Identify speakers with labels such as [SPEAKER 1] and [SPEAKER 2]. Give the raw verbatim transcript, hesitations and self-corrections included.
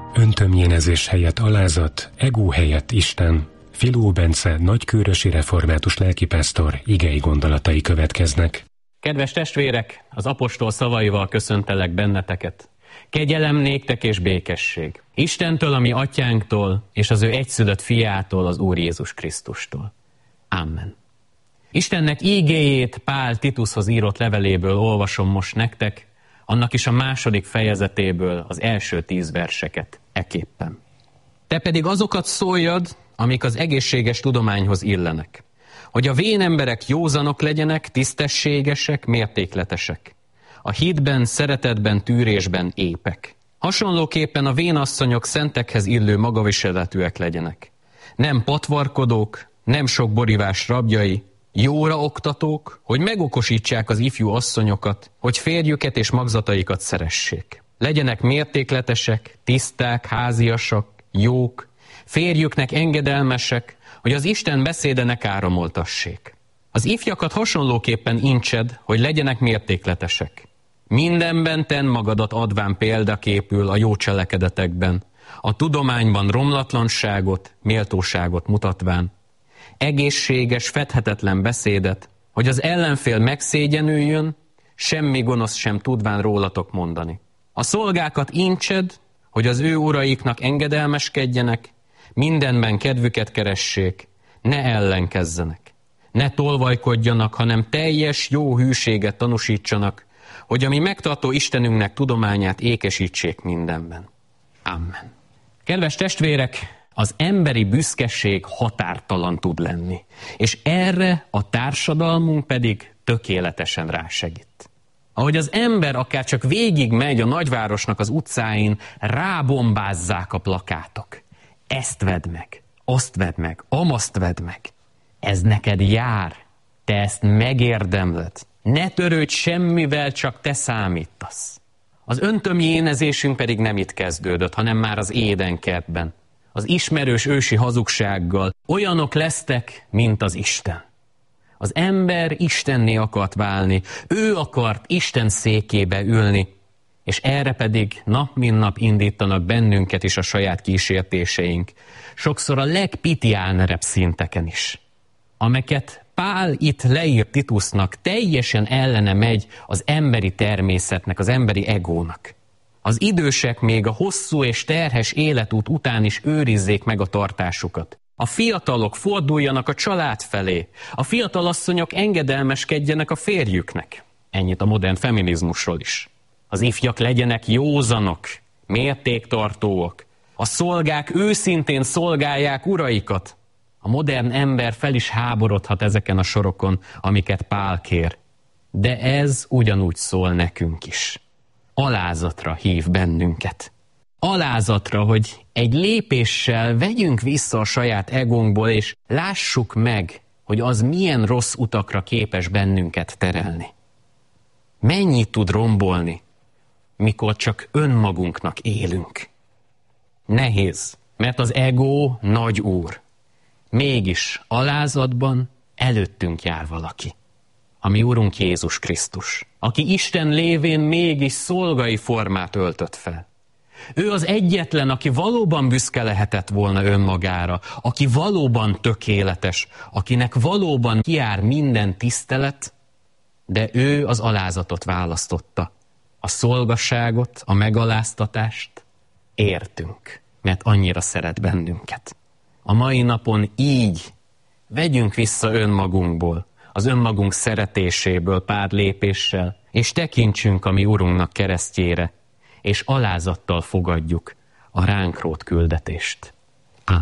[SPEAKER 1] Öntömjénezés helyett alázat, egó helyett Isten. Filó Bence nagykőrösi református lelkipásztor igei gondolatai következnek.
[SPEAKER 2] Kedves testvérek, az apostol szavaival köszöntelek benneteket. Kegyelem néktek és békesség. Istentől, a mi atyánktól, és az ő egyszülött fiától, az Úr Jézus Krisztustól. Amen. Istennek ígéjét Pál Titushoz írott leveléből olvasom most nektek, annak is a második fejezetéből az első tíz verseket eképpen. Te pedig azokat szóljad, amik az egészséges tudományhoz illenek, hogy a vén emberek józanok legyenek, tisztességesek, mértékletesek, a hitben, szeretetben, tűrésben épek. Hasonlóképpen a vénasszonyok szentekhez illő magaviseletűek legyenek. Nem patvarkodók, nem sok borivás rabjai, jóra oktatók, hogy megokosítsák az ifjú asszonyokat, hogy férjüket és magzataikat szeressék. Legyenek mértékletesek, tiszták, háziasak, jók, férjüknek engedelmesek, hogy az Isten beszéde ne káromoltassék. Az ifjakat hasonlóképpen intsed, hogy legyenek mértékletesek. Mindenben tenn magadat adván példaképül a jó cselekedetekben, a tudományban romlatlanságot, méltóságot mutatván, egészséges, fedhetetlen beszédet, hogy az ellenfél megszégyenüljön, semmi gonosz sem tudván rólatok mondani. A szolgákat intsed, hogy az ő uraiknak engedelmeskedjenek, mindenben kedvüket keressék, ne ellenkezzenek, ne tolvajkodjanak, hanem teljes jó hűséget tanúsítsanak, hogy a mi megtartó Istenünknek tudományát ékesítsék mindenben. Amen. Kedves testvérek, az emberi büszkeség határtalan tud lenni, és erre a társadalmunk pedig tökéletesen rásegít. Ahogy az ember akár csak végig megy a nagyvárosnak az utcáin, rábombázzák a plakátok. Ezt vedd meg, azt vedd meg, amaszt vedd meg. Ez neked jár, te ezt megérdemled. Ne törődj semmivel, csak te számítasz. Az öntömjénezésünk pedig nem itt kezdődött, hanem már az édenkertben. Az ismerős ősi hazugsággal olyanok lesztek, mint az Isten. Az ember Istenné akart válni, ő akart Isten székébe ülni, és erre pedig nap mint nap indítanak bennünket is a saját kísértéseink, sokszor a legpitiálnerebb szinteken is, amelyeket Pál itt leír Titusnak, teljesen ellene megy az emberi természetnek, az emberi egónak. Az idősek még a hosszú és terhes életút után is őrizzék meg a tartásukat. A fiatalok forduljanak a család felé, a fiatalasszonyok engedelmeskedjenek a férjüknek. Ennyit a modern feminizmusról is. Az ifjak legyenek józanok, mértéktartóak. A szolgák őszintén szolgálják uraikat. A modern ember fel is háborodhat ezeken a sorokon, amiket Pál kér. De ez ugyanúgy szól nekünk is. Alázatra hív bennünket. Alázatra, hogy egy lépéssel vegyünk vissza a saját egónkból, és lássuk meg, hogy az milyen rossz utakra képes bennünket terelni. Mennyit tud rombolni, mikor csak önmagunknak élünk. Nehéz, mert az ego nagy úr. Mégis alázatban előttünk jár valaki. A mi Urunk Jézus Krisztus, aki Isten lévén mégis szolgai formát öltött fel. Ő az egyetlen, aki valóban büszke lehetett volna önmagára, aki valóban tökéletes, akinek valóban kijár minden tisztelet, de ő az alázatot választotta. A szolgasságot, a megaláztatást értünk, mert annyira szeret bennünket. A mai napon így vegyünk vissza önmagunkból, az önmagunk szeretéséből pár lépéssel, és tekintsünk a mi Urunknak keresztjére, és alázattal fogadjuk a ránk rótt küldetést.